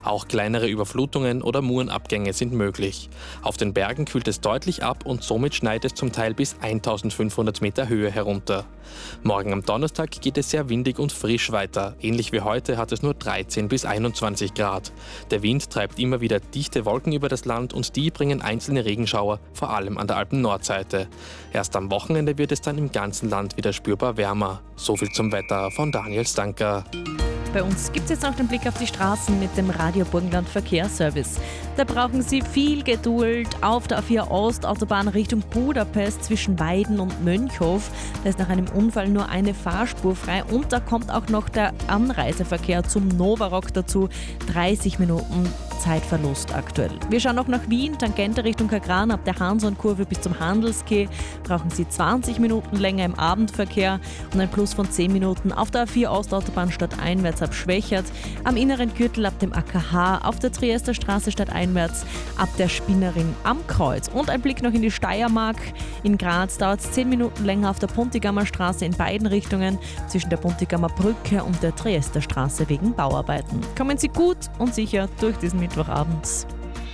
Auch kleinere Überflutungen oder Murenabgänge sind möglich. Auf den Bergen kühlt es deutlich ab und somit schneit es zum Teil bis 1500 Meter Höhe herunter. Morgen am Donnerstag geht es sehr windig und frisch weiter. Ähnlich wie heute hat es nur 13 bis 21 Grad. Der Wind treibt immer wieder dichte Wolken über das Land und die bringen einzelne Regenschauer, vor allem an der Alpen-Nordseite. Erst am Wochenende wird es dann im ganzen Land wieder spürbar wärmer. Soviel zum Wetter von Daniel Stanker. Bei uns gibt es jetzt noch den Blick auf die Straßen mit dem Radio Burgenland Verkehrsservice. Da brauchen Sie viel Geduld. Auf der A4 Ostautobahn Richtung Budapest zwischen Weiden und Mönchhof. Da ist nach einem Unfall nur eine Fahrspur frei und da kommt auch noch der Anreiseverkehr zum Novarock dazu. 30 Minuten Zeitverlust aktuell. Wir schauen noch nach Wien, Tangente Richtung Kagran ab der Hanson-Kurve bis zum Handelskeh. Brauchen Sie 20 Minuten länger im Abendverkehr und ein Plus von 10 Minuten auf der A4 Ostautobahn stadteinwärts ab Schwächert, am inneren Gürtel ab dem AKH, auf der Triester Straße stadteinwärts ab der Spinnerin am Kreuz. Und ein Blick noch in die Steiermark. In Graz dauert es 10 Minuten länger auf der Puntigammer Straße in beiden Richtungen zwischen der Puntigammer Brücke und der Triester Straße wegen Bauarbeiten. Kommen Sie gut und sicher durch diesen Mittwochabend.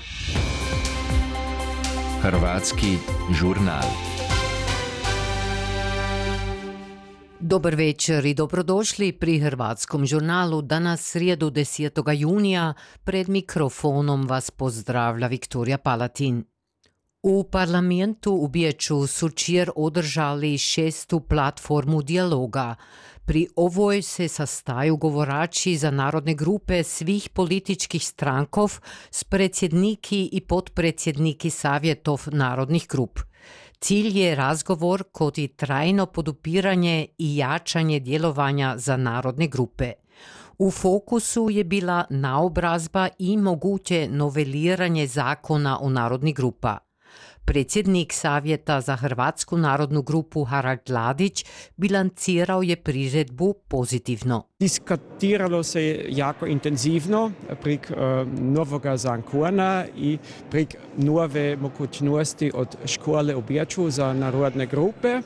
Hrvatski žurnal. Dobar večer i dobrodošli pri Hrvatskom žurnalu. Danas srijedu 10. junija pred mikrofonom vas pozdravlja Viktorija Palatin. U parlamentu u Beču su včeraj održali 6. platformu dijaloga. Pri ovoj se sastaju govorači za narodne grupe svih političkih strankov s predsjedniki i potpredsjedniki savjetov narodnih grup. Cilj je razgovor kod i trajno podupiranje i jačanje djelovanja za narodne grupe. U fokusu je bila naobrazba i moguće noveliranje zakona o narodnih grupa. Predsjednik Savjeta za Hrvatsku narodnu grupu Harald Ladić bilancirao je priredbu pozitivno. Diskutiralo se jako intenzivno prek novoga zakona i prek nove mogućnosti od škole u Beču za narodne grupe.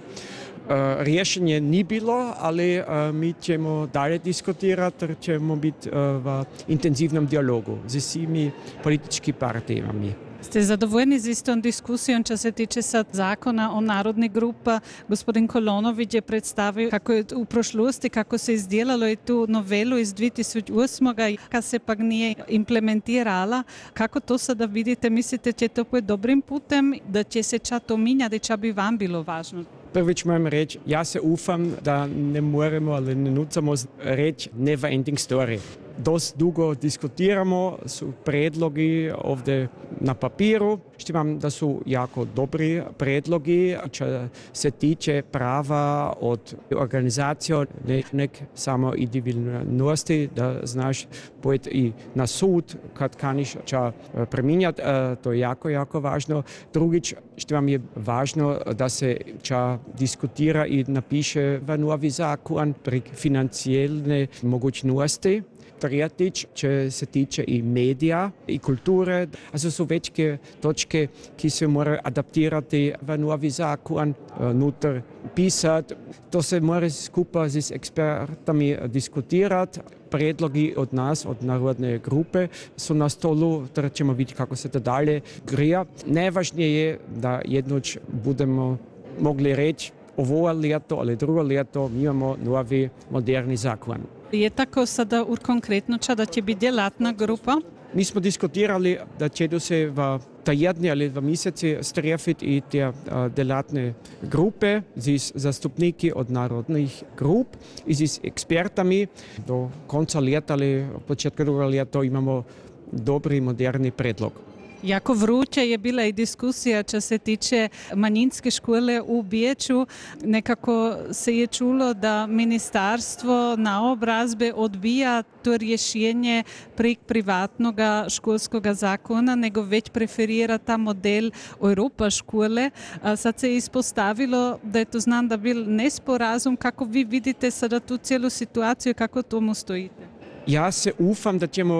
Rješenje ni bilo, ali mi ćemo dalje diskutirati, ćemo biti v intenzivnom dijalogu z svimi političkimi partijami. Ste zadovoljni z istom diskusijom što se tiče sad zakona o narodnih grupa? Gospodin Kolonović je predstavio kako je u prošlosti, kako se izdjelalo i tu novelu iz 2008. kad se pak nije implementirala. Kako to sada vidite? Mislite će to pojeti dobrim putem, da će se ča to minjati, ča bi vam bilo važno? Prvič moram reći, ja se ufam da ne moramo ali ne nucamo reći never ending story. Dost dugo diskutiramo, su predlogi ovdje na papiru. Štimam da su jako dobri predlogi, što se tiče prava od organizacije, nek samo individualnosti, da znaš pojeti i na sud kad kaniš ča preminjati, to je jako, jako važno. Drugič, što vam je važno da se ča diskutira i napiše v novi zakon prek financijalne mogućnosti. Tretjič, če se tiče i medija i kulture, also su večke točke, ki se morajo adaptirati v novi zakon, nutar pisati. To se mora skupaj z ekspertami diskutirati. Predlogi od nas, od narodne grupe, su na stolu, ter ćemo vidjeti kako se to dalje grija. Najvažnije je da jednoč budemo mogli reći ovo leto ali drugo leto mi imamo novi moderni zakon. Je tako sada konkretno da će biti djelatna grupa? Mi smo diskutirali da će se v tajedni ali 2 mjeseci strefiti i te djelatne grupe z zastupniki od narodnih grup i z ekspertami. Do konca leta ali početka druga leta imamo dobri moderni predlog. Jako vruća je bila i diskusija što se tiče manjinske škole u Beču. Nekako se je čulo da ministarstvo naobrazbe odbija to rješenje prek privatnog školskog zakona, nego već preferira ta model Europa škole. Sad se je ispostavilo da je to znam da bil nesporazum. Kako vi vidite sada tu cijelu situaciju i kako tomu stojite? Ja se ufam da ćemo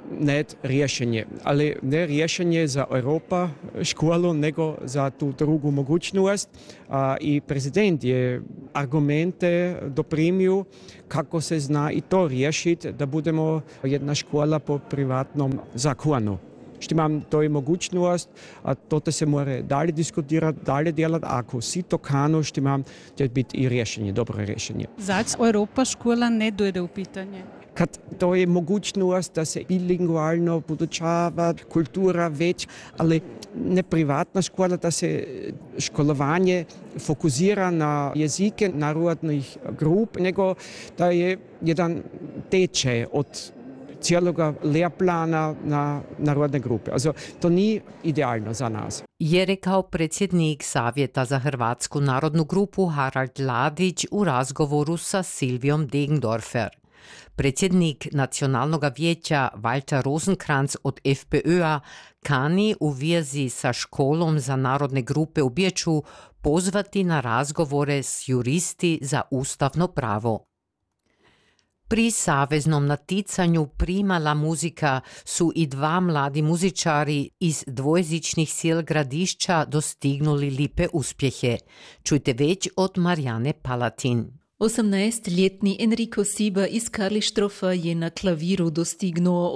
ne rješenje. Ali ne rješenje za Europa školu, nego za tu drugu mogućnost. I prezident je argumente doprimio kako se zna i to riješiti, da budemo jedna škola po privatnom zakonu. Štimam, to je mogućnost, a to se mora dalje diskutirati, dalje delati, ako si to kanu, štimam, će biti i rješenje, dobro rješenje. Zašto Europa škola ne dojde u pitanje? Kad to je mogućnost da se bilingualno podučava, kultura već, ali ne privatna škola, da se školovanje fokusira na jezike narodnih grup, nego da je jedan tečaj od cijeloga lehrplana na narodne grupe. Also, to nije idealno za nas. Je rekao predsjednik Savjeta za Hrvatsku narodnu grupu Harald Ladić u razgovoru sa Silvijom Degendorfer. Predsjednik Nacionalnog vijeća Walter Rosenkrantz od FPÖ-a kani u vezi sa školom za narodne grupe u Beču pozvati na razgovore s juristi za ustavno pravo. Pri saveznom naticanju Primala muzika su i dva mladi muzičari iz dvojezičnih sjel Gradišća dostignuli lipe uspjehe. Čujte već od Marijane Palatin. 18-letni Enrico Siba iz Karlištrofa je na klaviru dostignuo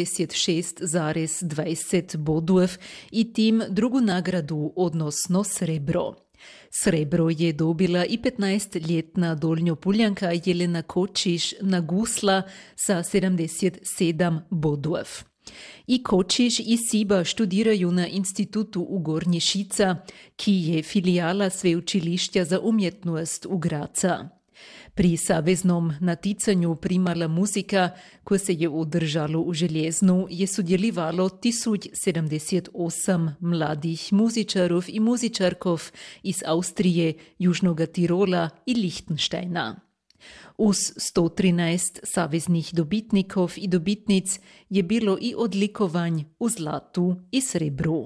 86,20 bodov i tim drugu nagradu, odnosno srebro. Srebro je dobila i 15-letna Dolnjopuljanka Jelena Kočiš na gusla sa 77 bodov. I Kočiš i Siba študiraju na institutu u Gornji Šica, ki je filijala Sveučilišća za umjetnost u Graca. Pri saveznom naticanju Primala muzika, ko se je održalo u Željeznu, je sudjelovalo 1078 mladih muzičarov i muzičarkov iz Austrije, Južnog Tirola i Lichtensteina. Uz 113 saveznih dobitnikov i dobitnic je bilo i odlikovanj u zlatu i srebru.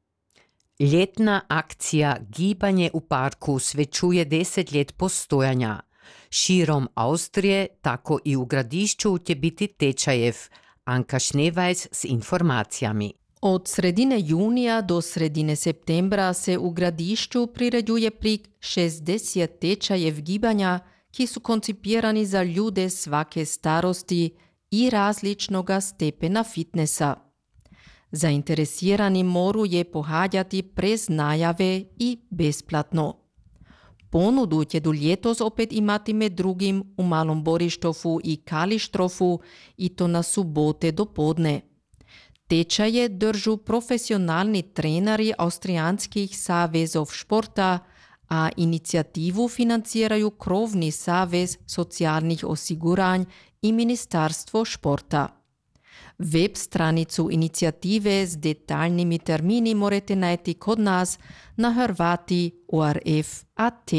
Ljetna akcija Gibanje u parku svečuje 10 let postojanja. Širom Austrije, tako i u Gradišću će biti tečajev. Anka Šnevajs s informacijami. Od sredine junija do sredine septembra se u Gradišću priređuje prek 60 tečajev gibanja, ki su koncipirani za ljude svake starosti i različnoga stepena fitnesa. Zainteresirani moru je pohađati prez najave i besplatno. Ponudu će do ljetos opet imati med drugim u Malom Borištofu i Kalištrofu i to na subote do podne. Tečaje držu profesionalni treneri Austrijanskih savezov športa, a inicijativu financiraju Krovni savez socijalnih osiguranj i Ministarstvo športa. Web stranicu inicijative s detaljnimi termini morate najti kod nas na hrvati.orf.at.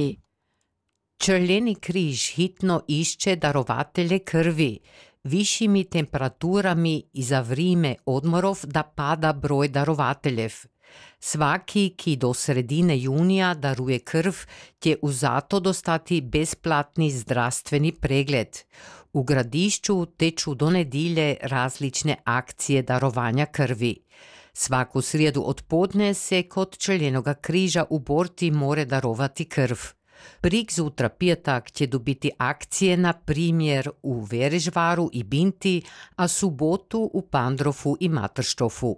Crveni križ hitno išče darovatelje krvi. Višjimi temperaturami i za vrijeme odmorov da pada broj darovateljev. Svaki, ki do sredine junija daruje krv, će uzato dostati besplatni zdravstveni pregled. U Gradišću teču do nedjelje različne akcije darovanja krvi. Svaku srijedu od podne se kod Crvenoga križa u Borti more darovati krv. Prik zutra pijetak će dobiti akcije na primjer u Verežvaru i Binti, a subotu u Pandrofu i Matrštofu.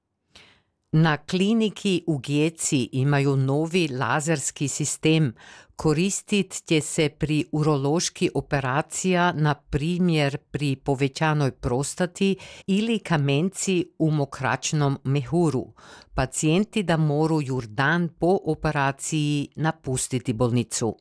Na kliniki u Gijeci imaju novi lazerski sistem. Koristit će se pri urološki operacija, na primjer pri povećanoj prostati ili kamenci u mokračnom mehuru. Pacijenti da moraju dan po operaciji napustiti bolnicu.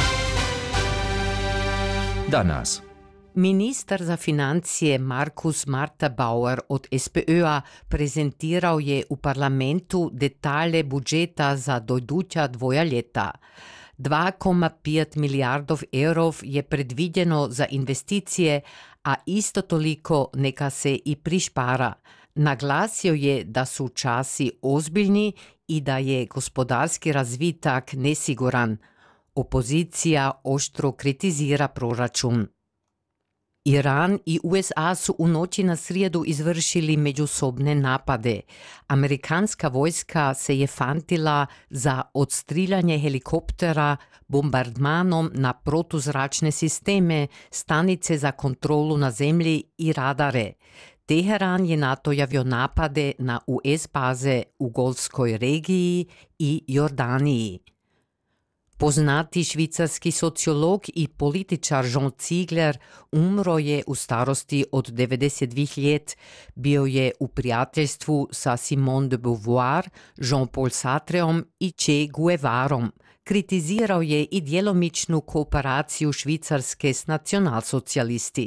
Danas. Ministar za financije Markus Marta Bauer od SPÖ-a prezentirao je u parlamentu detalje budžeta za dojduća dvoja ljeta. 2,5 milijardov evrov je predvidjeno za investicije, a isto toliko neka se i prišpara. Naglasio je da su časi ozbiljni i da je gospodarski razvitak nesiguran. Opozicija oštro kritizira proračun. Iran i USA su u noći na srijedu izvršili međusobne napade. Amerikanska vojska se je fantila za odstriljanje helikoptera bombardmanom na protuzračne sisteme, stanice za kontrolu na zemlji i radare. Teheran je natojavio napade na US baze u Golfskoj regiji i Jordaniji. Poznati švicarski sociolog i političar Jean Ziegler umro je u starosti od 92 let. Bio je u prijateljstvu sa Simone de Beauvoir, Jean-Paul Sartreom i Che Guevarom. Kritizirao je i djelomičnu kooperaciju Švicarske s nacionalsocijalisti.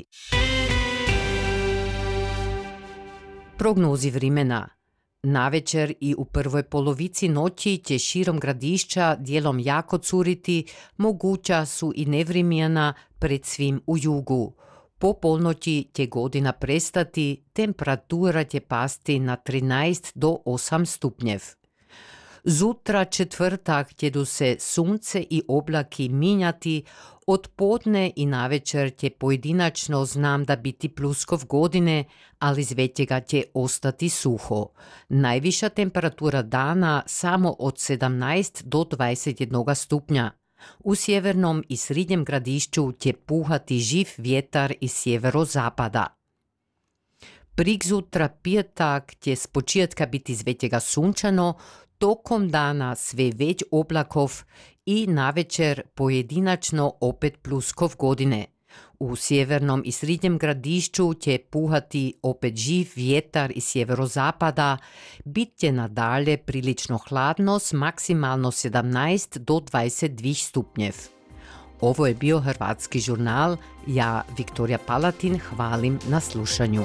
Prognozi vremena. Navečer i u prvoj polovici noći će širom gradišća dijelom jako curiti, moguća su i nevrimjena pred svim u jugu. Po polnoći će godina prestati, temperatura će pasti na 13 do 8 stupnjev. Zutra četvrtak će se sunce i oblaki minjati, od podne i navečer će pojedinačno znam da biti pluskov godine, ali zvetjega će ostati suho. Najviša temperatura dana samo od 17 do 21 stupnja. U sjevernom i srednjem gradišću će puhati živ vjetar iz sjeverozapada. Prikzutra petak će s početka biti zvetjega sunčano, tokom dana sve već oblakov i navečer pojedinačno opet pluskov godine. U sjevernom i srednjem gradišću će puhati opet živ vjetar iz sjeverozapada, bit će nadalje prilično hladno s maksimalno 17 do 22 stupnjev. Ovo je bio Hrvatski žurnal, ja Viktorija Palatin hvalim na slušanju.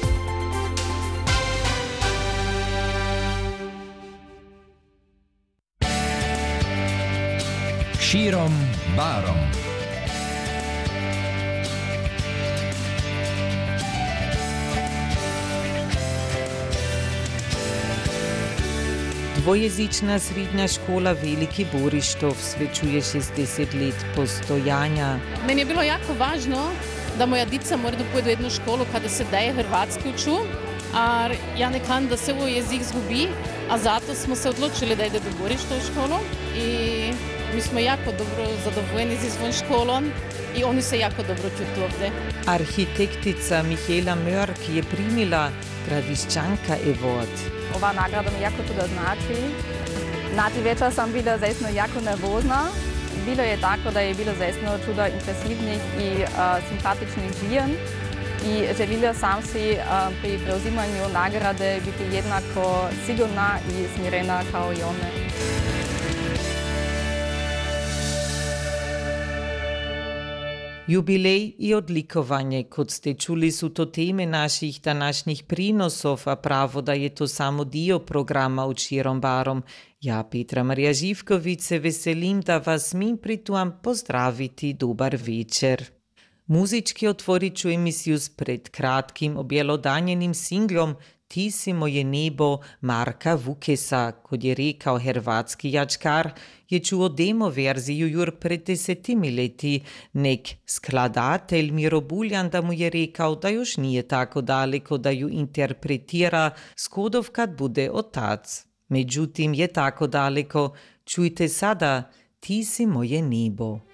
Širom barom. Dvojezična srednja škola Veliki Borištov svečuje 60 let postojanja. Meni je bilo jako važno da moja dica mora da pojedu u jednu školu kada se daje hrvatski uču, a ja ne kan da se ovo jezik zgubi, a zato smo se odlučili da ide do Borištov školu i mi smo jako dobro zadovoljeni z svojom školom i oni se jako dobro čuti ovdje. Arhitektica Mihaela Mörk je primila Gradiščanka Award. Ova nagrada mi jako tudi znači. Na ti večer sam bila zaistno jako nervozna. Bilo je tako, da je bilo zaistno čudo impresivnih i simpatičnih žijen. I želila sam si pri preuzimanju nagrade biti jednako sigurna i smirena kao i one. Jubilej i odlikovanje, kot ste čuli, su to teme naših današnjih prinosov, a pravo da je to samo dio programa od Širom barom. Ja, Petra Marija Živković, se veselim da vas smim prituam pozdraviti dobar večer. Muzički otvorit ću emisiju s pred kratkim objelodanjenim singlom Ti si moje nebo Marka Vukesa, kod je rekao hrvatski jačkar, je čuo demo verziju jur pred 10 leti. Nek skladatelj Miro Buljan da mu je rekao da još nije tako daleko da ju interpretira skodov kad bude otac. Međutim je tako daleko, čujte sada Ti si moje nebo.